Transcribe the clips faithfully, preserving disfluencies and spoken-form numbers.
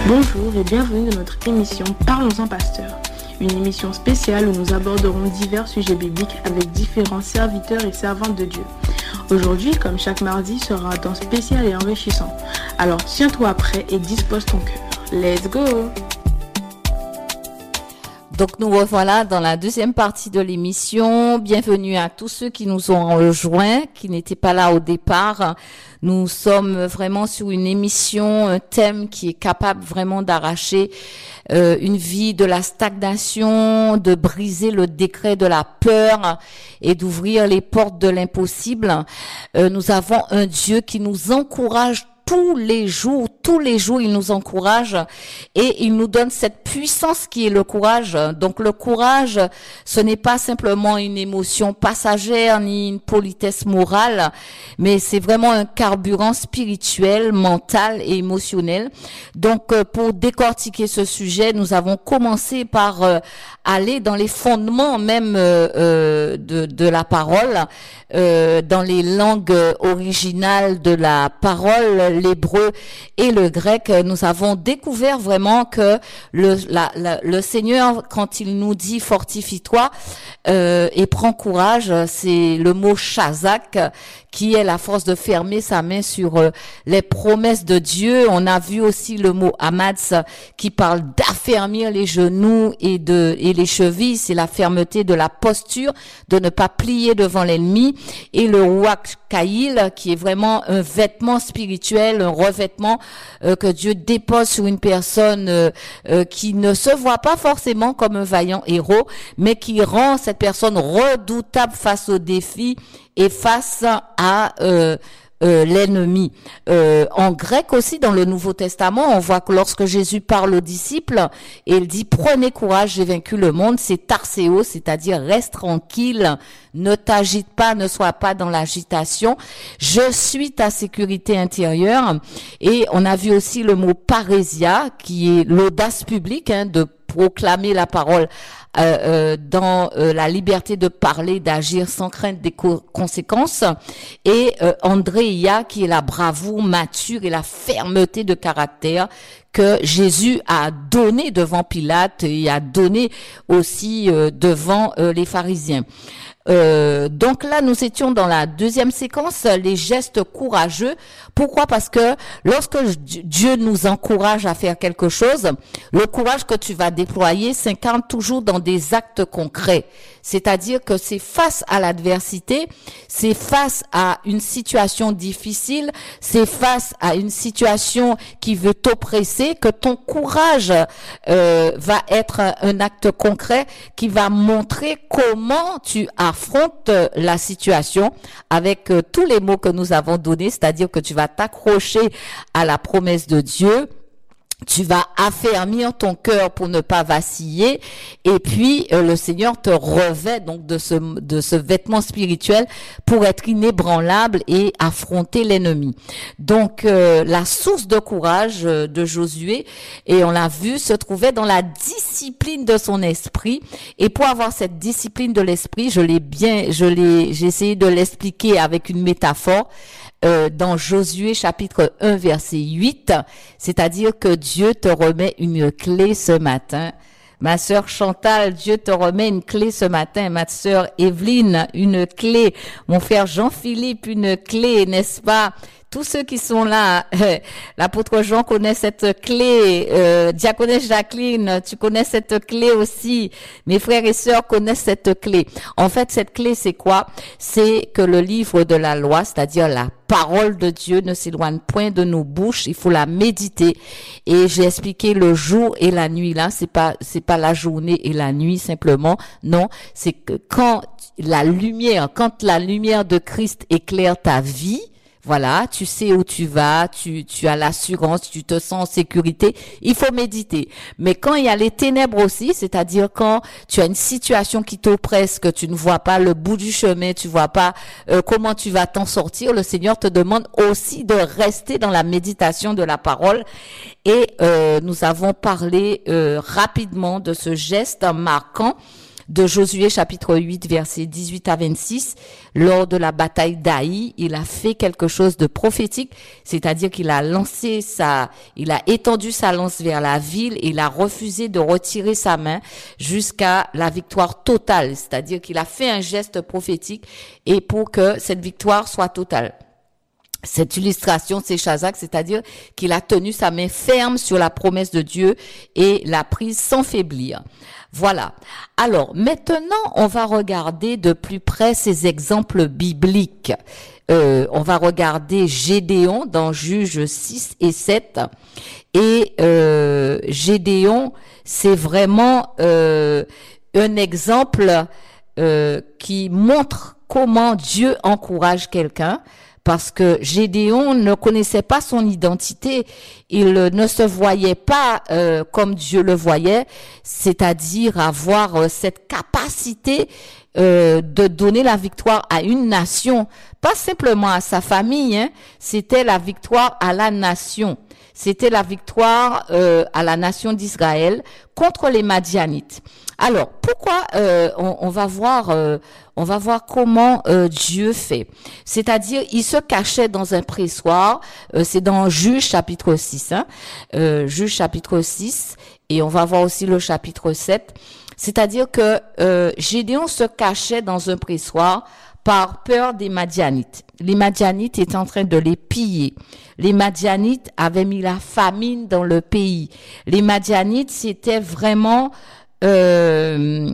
Bonjour et bienvenue dans notre émission Parlons-en Pasteur, une émission spéciale où nous aborderons divers sujets bibliques avec différents serviteurs et servantes de Dieu. Aujourd'hui, comme chaque mardi, sera un temps spécial et enrichissant. Alors tiens-toi prêt et dispose ton cœur. Let's go! Donc nous revoilà dans la deuxième partie de l'émission. Bienvenue à tous ceux qui nous ont rejoints, qui n'étaient pas là au départ. Nous sommes vraiment sur une émission, un thème qui est capable vraiment d'arracher euh, une vie de la stagnation, de briser le décret de la peur et d'ouvrir les portes de l'impossible. Euh, nous avons un Dieu qui nous encourage tous les jours, tous les jours, il nous encourage et il nous donne cette puissance qui est le courage. Donc le courage, ce n'est pas simplement une émotion passagère ni une politesse morale, mais c'est vraiment un carburant spirituel, mental et émotionnel. Donc pour décortiquer ce sujet, nous avons commencé par euh, aller dans les fondements même euh, de, de la parole, euh, dans les langues originales de la parole, l'hébreu et le grec. Nous avons découvert vraiment que le, la, la, le Seigneur, quand il nous dit fortifie-toi euh, et prends courage, c'est le mot chazak qui est la force de fermer sa main sur euh, les promesses de Dieu. On a vu aussi le mot amatz qui parle d'affermir les genoux et de et les chevilles, c'est la fermeté de la posture, de ne pas plier devant l'ennemi, et le ruach kaïl qui est vraiment un vêtement spirituel, un revêtement euh, que Dieu dépose sur une personne euh, euh, qui ne se voit pas forcément comme un vaillant héros, mais qui rend cette personne redoutable face aux défis et face à euh, euh, l'ennemi. Euh, en grec aussi, dans le Nouveau Testament, on voit que lorsque Jésus parle aux disciples, et il dit « Prenez courage, j'ai vaincu le monde », c'est tarséo, c'est-à-dire « Reste tranquille, ne t'agite pas, ne sois pas dans l'agitation, je suis ta sécurité intérieure ». Et on a vu aussi le mot « parésia » qui est l'audace publique, hein, de proclamer la parole Euh, euh, dans euh, la liberté de parler, d'agir sans crainte des co- conséquences, et euh, Andréia qui est la bravoure mature et la fermeté de caractère que Jésus a donné devant Pilate et a donné aussi euh, devant euh, les pharisiens. Euh, donc là, nous étions dans la deuxième séquence, les gestes courageux. Pourquoi? Parce que lorsque Dieu nous encourage à faire quelque chose, le courage que tu vas déployer s'incarne toujours dans des actes concrets. C'est-à-dire que c'est face à l'adversité, c'est face à une situation difficile, c'est face à une situation qui veut t'oppresser, que ton courage euh, va être un, un acte concret qui va montrer comment tu affrontes la situation avec euh, tous les mots que nous avons donnés, c'est-à-dire que tu vas t'accrocher à la promesse de Dieu. Tu vas affermir ton cœur pour ne pas vaciller, et puis euh, le Seigneur te revêt donc de ce de ce vêtement spirituel pour être inébranlable et affronter l'ennemi. Donc euh, la source de courage euh, de Josué, et on l'a vu, se trouvait dans la discipline de son esprit. Et pour avoir cette discipline de l'esprit, je l'ai bien, je l'ai, j'ai essayé de l'expliquer avec une métaphore. Euh, dans Josué chapitre un verset huit, c'est-à-dire que Dieu te remet une clé ce matin. Ma sœur Chantal, Dieu te remet une clé ce matin. Ma sœur Evelyne, une clé. Mon frère Jean-Philippe, une clé, n'est-ce pas? Tous ceux qui sont là, euh, l'apôtre Jean connaît cette clé, euh, diaconesse Jacqueline, tu connais cette clé aussi, mes frères et sœurs connaissent cette clé. En fait, cette clé, c'est quoi? C'est que le livre de la loi, c'est-à-dire la parole de Dieu, ne s'éloigne point de nos bouches, il faut la méditer. Et j'ai expliqué le jour et la nuit, là, c'est pas, c'est pas la journée et la nuit simplement, non, c'est que quand la lumière, quand la lumière de Christ éclaire ta vie, voilà, tu sais où tu vas, tu, tu as l'assurance, tu te sens en sécurité, il faut méditer. Mais quand il y a les ténèbres aussi, c'est-à-dire quand tu as une situation qui t'oppresse, que tu ne vois pas le bout du chemin, tu vois pas euh, comment tu vas t'en sortir, le Seigneur te demande aussi de rester dans la méditation de la parole. Et euh, nous avons parlé euh, rapidement de ce geste marquant de Josué chapitre huit, versets dix-huit à vingt-six. Lors de la bataille d'Aï, il a fait quelque chose de prophétique, c'est-à-dire qu'il a lancé sa, il a étendu sa lance vers la ville et il a refusé de retirer sa main jusqu'à la victoire totale, c'est-à-dire qu'il a fait un geste prophétique et pour que cette victoire soit totale. Cette illustration, c'est Shazak, c'est-à-dire qu'il a tenu sa main ferme sur la promesse de Dieu et l'a prise sans faiblir. Voilà. Alors, maintenant, on va regarder de plus près ces exemples bibliques. Euh, on va regarder Gédéon dans Juges six et sept. Et euh, Gédéon, c'est vraiment euh, un exemple euh, qui montre comment Dieu encourage quelqu'un. Parce que Gédéon ne connaissait pas son identité, il ne se voyait pas euh, comme Dieu le voyait, c'est-à-dire avoir euh, cette capacité euh, de donner la victoire à une nation, pas simplement à sa famille, hein, c'était la victoire à la nation. C'était la victoire euh, à la nation d'Israël contre les Madianites. Alors, pourquoi euh, on, on va voir, euh, on va voir comment euh, Dieu fait. C'est-à-dire, il se cachait dans un pressoir. Euh, c'est dans Juges chapitre six, hein, euh, Juges chapitre six, et on va voir aussi le chapitre sept. C'est-à-dire que euh, Gédéon se cachait dans un pressoir par peur des Madianites. Les Madianites étaient en train de les piller. Les Madianites avaient mis la famine dans le pays. Les Madianites, c'était vraiment, euh,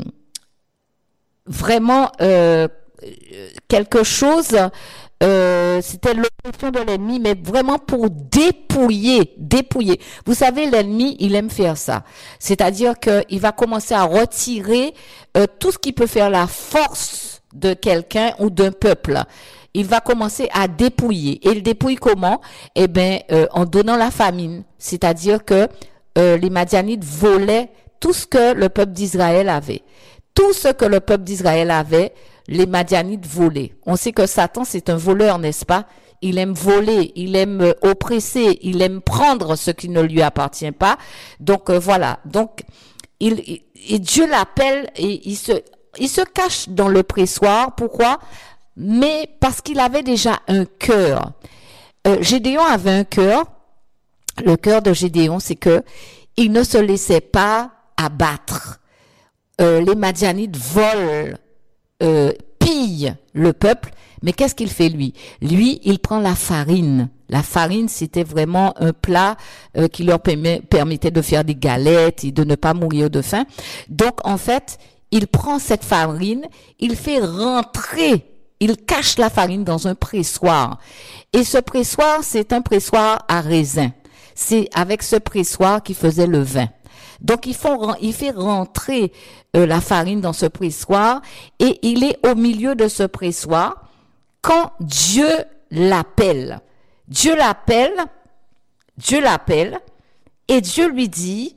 vraiment euh, quelque chose. Euh, c'était l'oppression de l'ennemi, mais vraiment pour dépouiller, dépouiller. Vous savez, l'ennemi, il aime faire ça. C'est-à-dire que il va commencer à retirer euh, tout ce qui peut faire la force de quelqu'un ou d'un peuple. Il va commencer à dépouiller. Et il dépouille comment? Eh ben, euh, en donnant la famine. C'est-à-dire que euh, les Madianites volaient tout ce que le peuple d'Israël avait. Tout ce que le peuple d'Israël avait, les Madianites volaient. On sait que Satan, c'est un voleur, n'est-ce pas? Il aime voler, il aime oppresser, il aime prendre ce qui ne lui appartient pas. Donc euh, voilà. Donc il, il et Dieu l'appelle et il se il se cache dans le pressoir. Pourquoi? Mais parce qu'il avait déjà un cœur. Euh, Gédéon avait un cœur. Le cœur de Gédéon, c'est que il ne se laissait pas abattre. Euh, les Madianites volent, euh, pillent le peuple. Mais qu'est-ce qu'il fait lui? Lui, il prend la farine. La farine, c'était vraiment un plat euh, qui leur permet, permettait de faire des galettes et de ne pas mourir de faim. Donc, en fait, il prend cette farine, il fait rentrer, il cache la farine dans un pressoir. Et ce pressoir, c'est un pressoir à raisin. C'est avec ce pressoir qu'il faisait le vin. Donc, il, font, il fait rentrer euh, la farine dans ce pressoir et il est au milieu de ce pressoir quand Dieu l'appelle. Dieu l'appelle, Dieu l'appelle et Dieu lui dit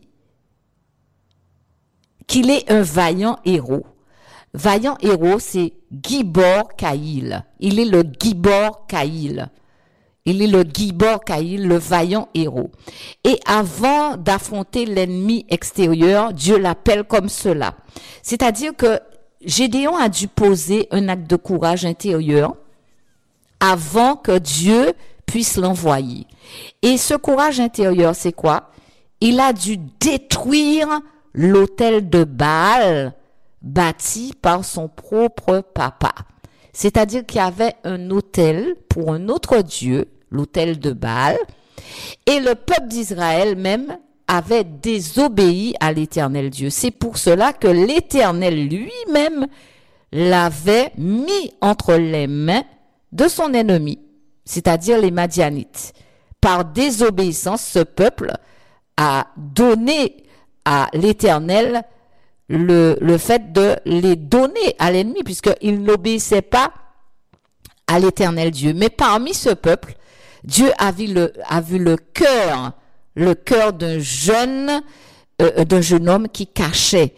qu'il est un vaillant héros. Vaillant héros, c'est Gibor Kaïl. Il est le Gibor Kaïl. Il est le Gibor Kaïl, le vaillant héros. Et avant d'affronter l'ennemi extérieur, Dieu l'appelle comme cela. C'est-à-dire que Gédéon a dû poser un acte de courage intérieur avant que Dieu puisse l'envoyer. Et ce courage intérieur, c'est quoi? Il a dû détruire l'autel de Baal bâti par son propre papa. C'est-à-dire qu'il y avait un autel pour un autre dieu, l'autel de Baal, et le peuple d'Israël même avait désobéi à l'Éternel Dieu. C'est pour cela que l'Éternel lui-même l'avait mis entre les mains de son ennemi, c'est-à-dire les Madianites. Par désobéissance, ce peuple a donné à l'Éternel le, le fait de les donner à l'ennemi, puisqu'il n'obéissait pas à l'Éternel Dieu. Mais parmi ce peuple, Dieu a vu le, a vu le cœur, le cœur d'un jeune, euh, d'un jeune homme qui cachait.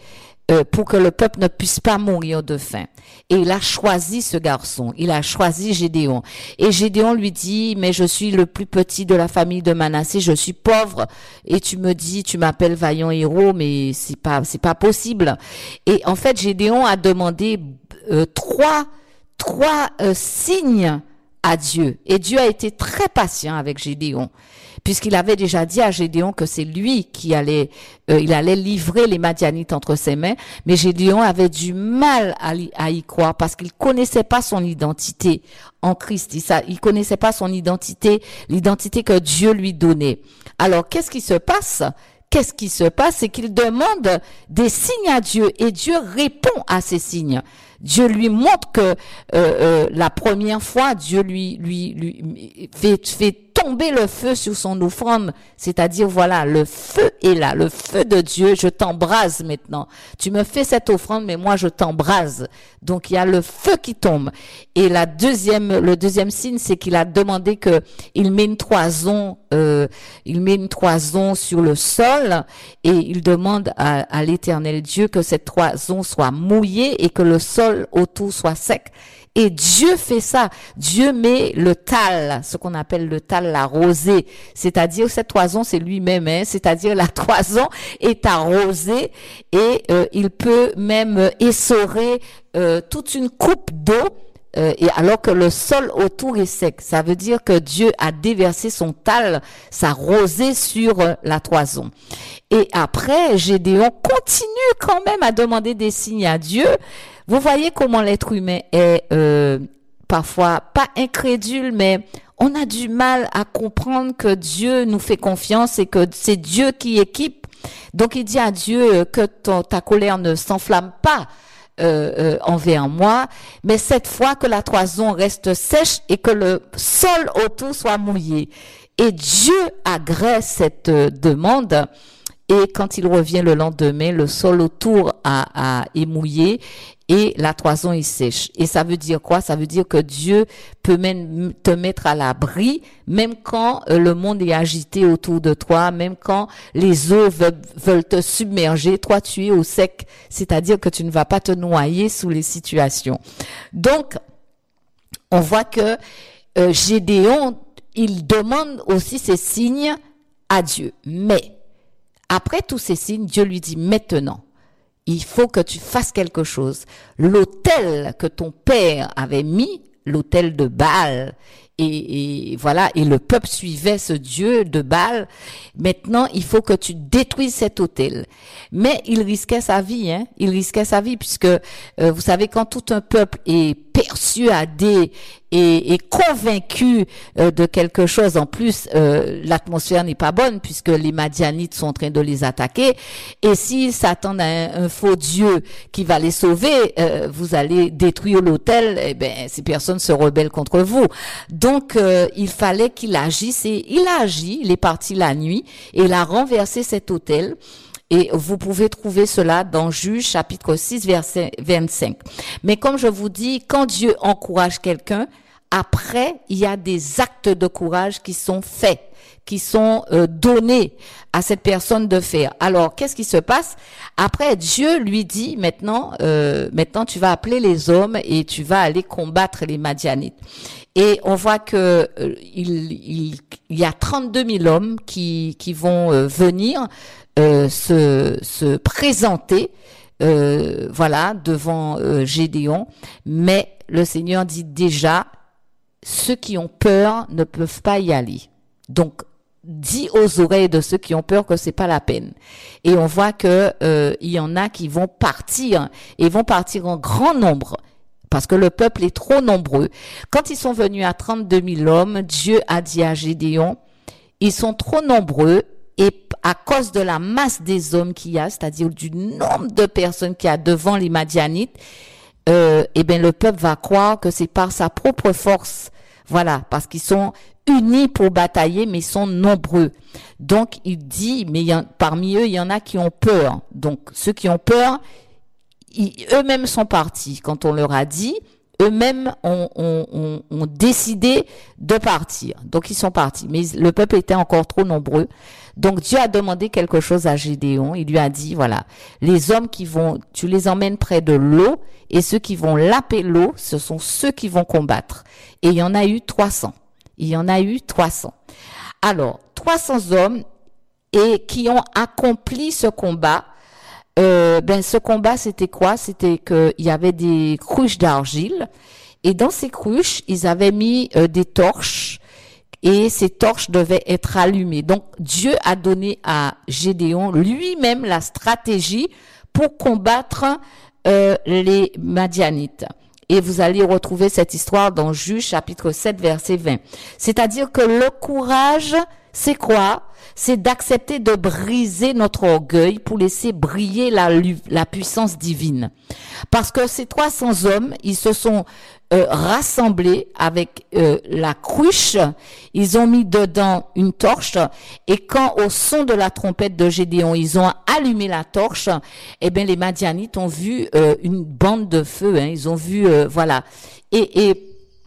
euh, pour que le peuple ne puisse pas mourir de faim. Et il a choisi ce garçon, il a choisi Gédéon. Et Gédéon lui dit, mais je suis le plus petit de la famille de Manassé, je suis pauvre, et tu me dis, tu m'appelles vaillant héros, mais c'est pas, c'est pas possible. Et en fait, Gédéon a demandé euh, trois, trois euh, signes à Dieu. Et Dieu a été très patient avec Gédéon, puisqu'il avait déjà dit à Gédéon que c'est lui qui allait, euh, il allait livrer les Madianites entre ses mains. Mais Gédéon avait du mal à, à y croire parce qu'il connaissait pas son identité en Christ. Il, ça, il connaissait pas son identité, l'identité que Dieu lui donnait. Alors, qu'est-ce qui se passe? Qu'est-ce qui se passe? C'est qu'il demande des signes à Dieu et Dieu répond à ces signes. Dieu lui montre que euh, euh, la première fois, Dieu lui lui lui fait, fait tomber le feu sur son offrande, c'est-à-dire voilà, le feu est là, le feu de Dieu, je t'embrase maintenant. Tu me fais cette offrande, mais moi je t'embrase. Donc il y a le feu qui tombe. Et la deuxième, le deuxième signe, c'est qu'il a demandé que il met une toison, euh, il met une toison sur le sol et il demande à, à l'Éternel Dieu que cette toison soit mouillée et que le sol autour soit sec. Et Dieu fait ça. Dieu met le tal, ce qu'on appelle le tal, la rosée. C'est-à-dire, cette toison, c'est lui-même, hein. C'est-à-dire, la toison est arrosée et euh, il peut même essorer euh, toute une coupe d'eau. Euh, et alors que le sol autour est sec, ça veut dire que Dieu a déversé son tal, sa rosée sur euh, la toison. Et après, Gédéon continue quand même à demander des signes à Dieu. Vous voyez comment l'être humain est euh, parfois pas incrédule, mais on a du mal à comprendre que Dieu nous fait confiance et que c'est Dieu qui équipe. Donc il dit à Dieu que ton, ta colère ne s'enflamme pas Euh, euh, envers moi, mais cette fois que la toison reste sèche et que le sol autour soit mouillé. Et Dieu agrée cette euh, demande. Et quand il revient le lendemain, le sol autour a, a, est mouillé et la toison est sèche. Et ça veut dire quoi? Ça veut dire que Dieu peut même te mettre à l'abri, même quand euh, le monde est agité autour de toi, même quand les eaux veulent, veulent te submerger, toi tu es au sec, c'est-à-dire que tu ne vas pas te noyer sous les situations. Donc, on voit que euh, Gédéon, il demande aussi ces signes à Dieu. Mais après tous ces signes, Dieu lui dit maintenant, il faut que tu fasses quelque chose. L'autel que ton père avait mis, l'autel de Baal, et, et voilà, et le peuple suivait ce dieu de Baal. Maintenant, il faut que tu détruises cet autel. Mais il risquait sa vie, hein. Il risquait sa vie puisque euh, vous savez, quand tout un peuple est persuadé et, et convaincu euh, de quelque chose, en plus euh, l'atmosphère n'est pas bonne puisque les Madianites sont en train de les attaquer. Et s'ils s'attendent à un, un faux dieu qui va les sauver, euh, vous allez détruire l'autel. Eh ben, ces personnes se rebellent contre vous. Donc, euh, il fallait qu'il agisse et il a agi. Il est parti la nuit et il a renversé cet autel. Et vous pouvez trouver cela dans Juge chapitre six verset vingt-cinq. Mais comme je vous dis, quand Dieu encourage quelqu'un, après, il y a des actes de courage qui sont faits, qui sont euh, donnés à cette personne de faire. Alors, qu'est-ce qui se passe? Après, Dieu lui dit maintenant, euh, maintenant tu vas appeler les hommes et tu vas aller combattre les Madianites. Et on voit que euh, il, il, il y a trente-deux mille hommes qui, qui vont euh, venir euh, se, se présenter, euh, voilà, devant euh, Gédéon. Mais le Seigneur dit déjà, ceux qui ont peur ne peuvent pas y aller. Donc, dis aux oreilles de ceux qui ont peur que c'est pas la peine. Et on voit que euh, il y en a qui vont partir et vont partir en grand nombre parce que le peuple est trop nombreux. Quand ils sont venus à trente-deux mille hommes, Dieu a dit à Gédéon, ils sont trop nombreux et à cause de la masse des hommes qu'il y a, c'est-à-dire du nombre de personnes qu'il y a devant les Madianites, euh, eh ben le peuple va croire que c'est par sa propre force. Voilà, parce qu'ils sont unis pour batailler, mais ils sont nombreux. Donc, il dit, mais il y en, parmi eux, il y en a qui ont peur. Donc, ceux qui ont peur, ils, eux-mêmes sont partis. Quand on leur a dit, eux-mêmes ont, ont, ont, ont décidé de partir. Donc ils sont partis, mais le peuple était encore trop nombreux. Donc Dieu a demandé quelque chose à Gédéon. Il lui a dit, voilà, les hommes qui vont, tu les emmènes près de l'eau, et ceux qui vont laper l'eau, ce sont ceux qui vont combattre. Et il y en a eu trois cents. Il y en a eu trois cents. Alors, trois cents hommes et qui ont accompli ce combat. Euh, ben ce combat, c'était quoi? C'était que il y avait des cruches d'argile, et dans ces cruches, ils avaient mis euh, des torches. Et ces torches devaient être allumées. Donc, Dieu a donné à Gédéon lui-même la stratégie pour combattre euh, les Madianites. Et vous allez retrouver cette histoire dans Juges chapitre sept, verset vingt. C'est-à-dire que le courage, c'est quoi? C'est d'accepter de briser notre orgueil pour laisser briller la, la puissance divine. Parce que ces trois cents hommes, ils se sont euh, rassemblés avec euh, la cruche, ils ont mis dedans une torche, et quand au son de la trompette de Gédéon, ils ont allumé la torche, eh bien les Madianites ont vu euh, une bande de feu, hein, ils ont vu, euh, voilà, et, et,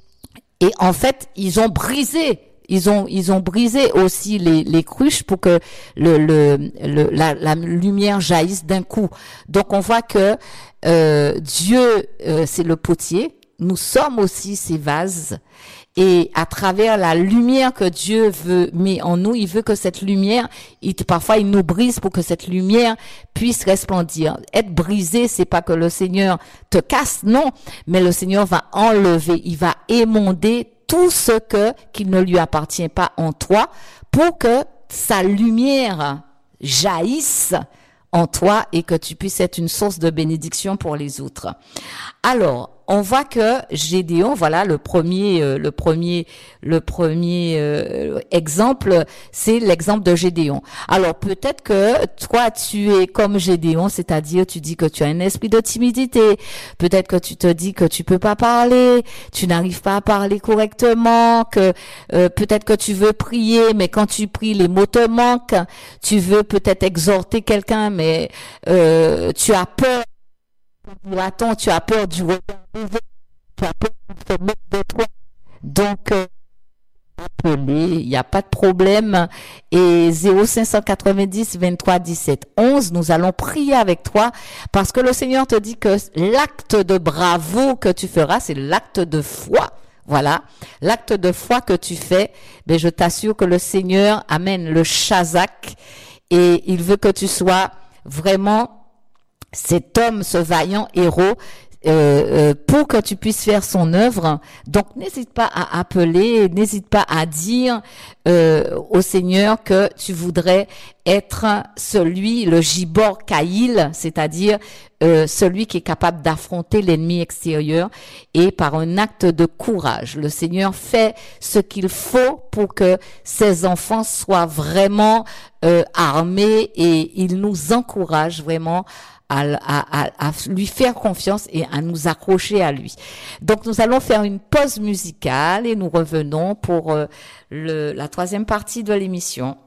et en fait, ils ont brisé Ils ont ils ont brisé aussi les les cruches pour que le le, le la, la lumière jaillisse d'un coup. Donc on voit que euh, Dieu euh, c'est le potier, nous sommes aussi ces vases, et à travers la lumière que Dieu veut met en nous, il veut que cette lumière, il, parfois il nous brise pour que cette lumière puisse resplendir. Être brisé, c'est pas que le Seigneur te casse, non, mais le Seigneur va enlever, il va émonder tout ce que qui ne lui appartient pas en toi, pour que sa lumière jaillisse en toi et que tu puisses être une source de bénédiction pour les autres. Alors, on voit que Gédéon, voilà le premier, euh, le premier, le premier euh, exemple, c'est l'exemple de Gédéon. Alors peut-être que toi tu es comme Gédéon, c'est-à-dire tu dis que tu as un esprit de timidité. Peut-être que tu te dis que tu peux pas parler, tu n'arrives pas à parler correctement, que euh, peut-être que tu veux prier, mais quand tu pries les mots te manquent. Tu veux peut-être exhorter quelqu'un, mais euh, tu as peur. Attends, tu as peur du regard des autres, tu as peur de te mettre de toi. Donc, euh, appelez, il n'y a pas de problème. Et zéro cinq cent quatre-vingt-dix, vingt-trois, dix-sept, onze, nous allons prier avec toi, parce que le Seigneur te dit que l'acte de bravo que tu feras, c'est l'acte de foi. Voilà, l'acte de foi que tu fais, mais je t'assure que le Seigneur amène le Shazak, et il veut que tu sois vraiment cet homme, ce vaillant héros, euh, euh, pour que tu puisses faire son œuvre. Donc n'hésite pas à appeler, n'hésite pas à dire euh, au Seigneur que tu voudrais être celui, le Gibor Kaïl, c'est-à-dire euh, celui qui est capable d'affronter l'ennemi extérieur, et par un acte de courage. Le Seigneur fait ce qu'il faut pour que ses enfants soient vraiment euh, armés, et il nous encourage vraiment À, à, à lui faire confiance et à nous accrocher à lui. Donc nous allons faire une pause musicale et nous revenons pour euh, le, la troisième partie de l'émission.